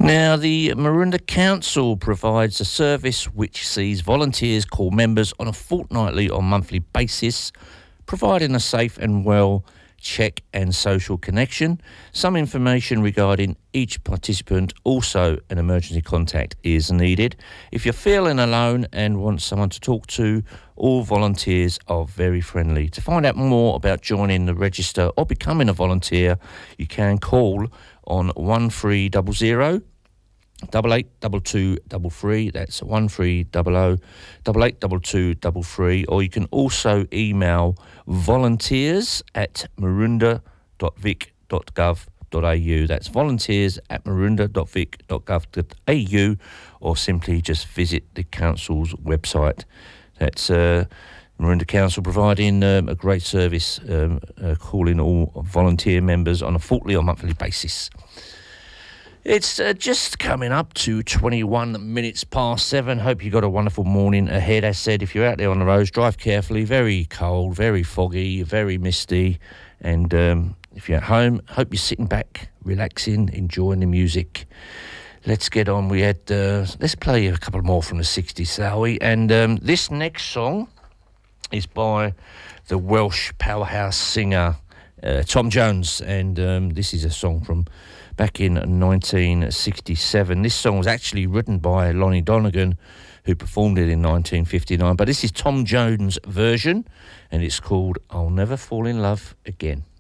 Now, the Maroondah Council provides a service which sees volunteers call members on a fortnightly or monthly basis, providing a safe and well check and social connection. Some information regarding each participant, also an emergency contact, is needed. If you're feeling alone and want someone to talk to, all volunteers are very friendly. To find out more about joining the register or becoming a volunteer, you can call on 1300 882233. That's 1300 882233. Or you can also email volunteers@maroondah.vic.gov.au. That's volunteers@maroondah.vic.gov.au, or simply just visit the council's website. That's Maroondah Council providing a great service, calling all volunteer members on a fortnightly or monthly basis. It's just coming up to 21 minutes past 7. Hope you got a wonderful morning ahead. As said, if you're out there on the roads, drive carefully. Very cold, very foggy, very misty. And if you're at home, hope you're sitting back, relaxing, enjoying the music. Let's get on. We had, let's play a couple more from the 60s, shall we? And this next song is by the Welsh powerhouse singer Tom Jones. And this is a song from back in 1967. This song was actually written by Lonnie Donegan, who performed it in 1959. But this is Tom Jones' version, and it's called I'll Never Fall in Love Again.